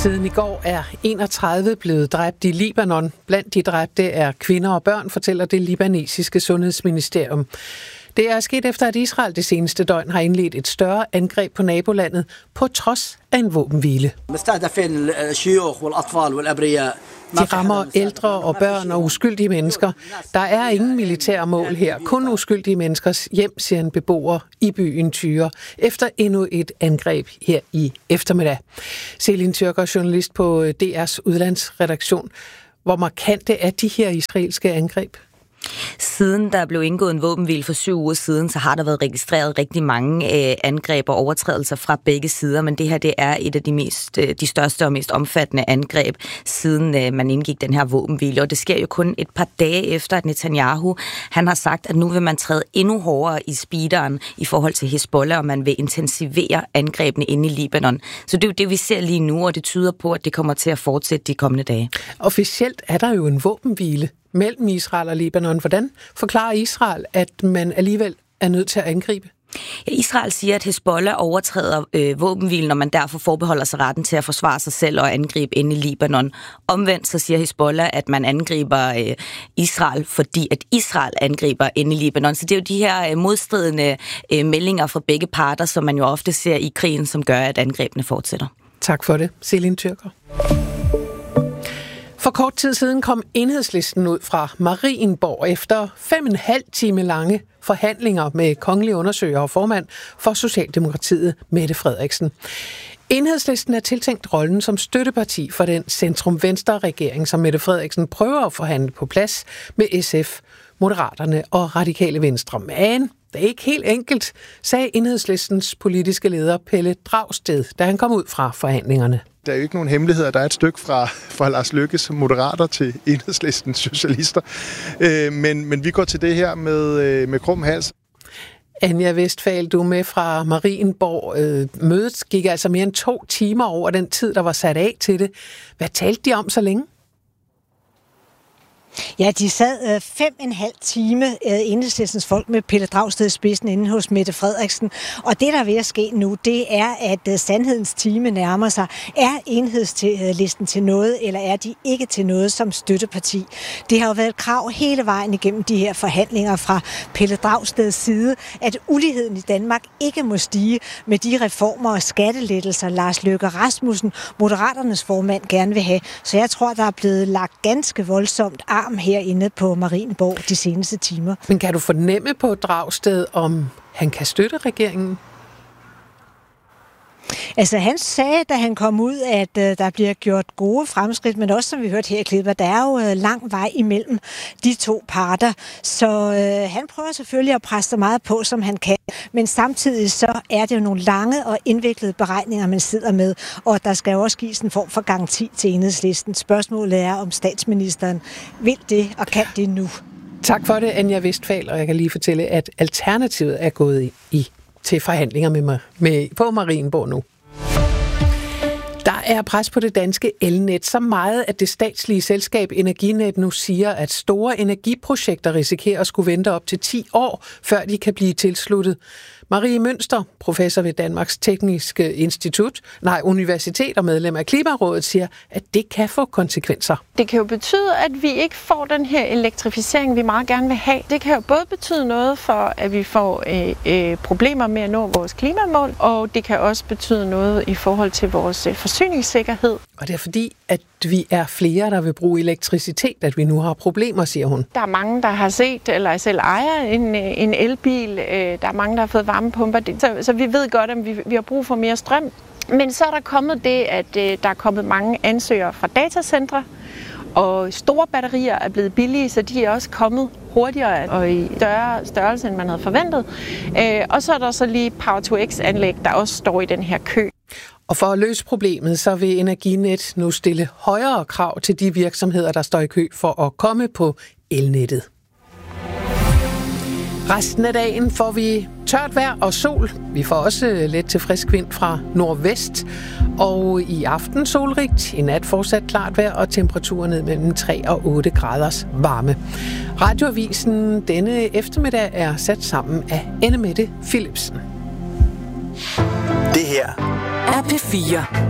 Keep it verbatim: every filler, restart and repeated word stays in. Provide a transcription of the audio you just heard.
Siden i går er enogtredive blevet dræbt i Libanon. Blandt de dræbte er kvinder og børn, fortæller det libanesiske sundhedsministerium. Det er sket efter, at Israel det seneste døgn har indledt et større angreb på nabolandet, på trods af en våbenhvile. De rammer ældre og børn og uskyldige mennesker. Der er ingen militære mål her, kun uskyldige menneskers hjem, siger en beboer i byen Tyre, efter endnu et angreb her i eftermiddag. Selin Tyrker, journalist på D R's udlandsredaktion. Hvor markante er de her israelske angreb? Siden der blev indgået en våbenhvile for syv uger siden, så har der været registreret rigtig mange øh, angreb og overtrædelser fra begge sider, men det her det er et af de, mest, øh, de største og mest omfattende angreb, siden øh, man indgik den her våbenhvile. Og det sker jo kun et par dage efter, at Netanyahu han har sagt, at nu vil man træde endnu hårdere i speederen i forhold til Hezbollah, og man vil intensivere angrebene inde i Libanon. Så det er jo det, vi ser lige nu, og det tyder på, at det kommer til at fortsætte de kommende dage. Officielt er der jo en våbenhvile mellem Israel og Libanon. Hvordan forklarer Israel, at man alligevel er nødt til at angribe? Ja, Israel siger, at Hezbollah overtræder øh, våbenhvilen, og man derfor forbeholder sig retten til at forsvare sig selv og angribe inde i Libanon. Omvendt så siger Hezbollah, at man angriber øh, Israel, fordi at Israel angriber inde i Libanon. Så det er jo de her øh, modstridende øh, meldinger fra begge parter, som man jo ofte ser i krigen, som gør, at angrebene fortsætter. Tak for det, Selin Tyrker. For kort tid siden kom Enhedslisten ud fra Marienborg efter fem og en halv time lange forhandlinger med kongelig undersøger og formand for Socialdemokratiet, Mette Frederiksen. Enhedslisten er tiltænkt rollen som støtteparti for den centrum-venstre-regering, som Mette Frederiksen prøver at forhandle på plads med S F, Moderaterne og Radikale Venstre. Men det er ikke helt enkelt, sagde Enhedslistens politiske leder Pelle Dragsted, da han kom ud fra forhandlingerne. Der er jo ikke nogen hemmeligheder. Der er et stykke fra, fra Lars Løkkes moderater til Enhedslistens socialister. Øh, men, men vi går til det her med, med krum hals. Anja Westphal, du er med fra Marienborg. Øh, mødet gik altså mere end to timer over den tid, der var sat af til det. Hvad talte de om så længe? Ja, de sad øh, fem og en halv time, øh, Enhedslistens folk med Pelle Dragsted i spidsen inde hos Mette Frederiksen. Og det, der er ved at ske nu, det er, at øh, sandhedens time nærmer sig. Er Enhedslisten til noget, eller er de ikke til noget som støtteparti? Det har jo været et krav hele vejen igennem de her forhandlinger fra Pelle Dragsteds side, at uligheden i Danmark ikke må stige med de reformer og skattelettelser, Lars Løkke Rasmussen, Moderaternes formand, gerne vil have. Så jeg tror, der er blevet lagt ganske voldsomt arm herinde på Marienborg de seneste timer. Men kan du fornemme på Dragsted, om han kan støtte regeringen? Altså han sagde, da han kom ud, at uh, der bliver gjort gode fremskridt, men også som vi hørte her i klippet, der er jo uh, lang vej imellem de to parter. Så uh, han prøver selvfølgelig at presse så meget på, som han kan, men samtidig så er det jo nogle lange og indviklede beregninger, man sidder med, og der skal jo også gives en form for garanti til Enhedslisten. Spørgsmålet er, om statsministeren vil det og kan det nu. Tak for det, Anja Westphal, og jeg kan lige fortælle, at Alternativet er gået i, i til forhandlinger med, med, på Marienborg nu. Der er pres på det danske elnet så meget, at det statslige selskab Energinet nu siger, at store energiprojekter risikerer at skulle vente op til ti år, før de kan blive tilsluttet. Marie Mønster, professor ved Danmarks Tekniske Institut, nej, Universitet og medlem af Klimarådet, siger, at det kan få konsekvenser. Det kan jo betyde, at vi ikke får den her elektrificering, vi meget gerne vil have. Det kan jo både betyde noget for, at vi får øh, øh, problemer med at nå vores klimamål, og det kan også betyde noget i forhold til vores øh, forsyningssikkerhed. Og det er fordi, at vi er flere, der vil bruge elektricitet, at vi nu har problemer, siger hun. Der er mange, der har set, eller selv ejer en, en elbil. Der er mange, der har fået varmepumper. Så, så vi ved godt, at vi, vi har brug for mere strøm. Men så er der kommet det, at der er kommet mange ansøgere fra datacentre, og store batterier er blevet billige, så de er også kommet hurtigere og i større størrelse, end man havde forventet. Og så er der så lige Power to X-anlæg, der også står i den her kø. Og for at løse problemet, så vil Energinet nu stille højere krav til de virksomheder, der står i kø for at komme på elnettet. Resten af dagen får vi tørt vejr og sol. Vi får også let til frisk vind fra nordvest. Og i aften solrigt, i nat fortsat klart vejr og temperaturer ned mellem tre og otte graders varme. Radioavisen denne eftermiddag er sat sammen af Anne Mette Philipsen. Det her er P fire.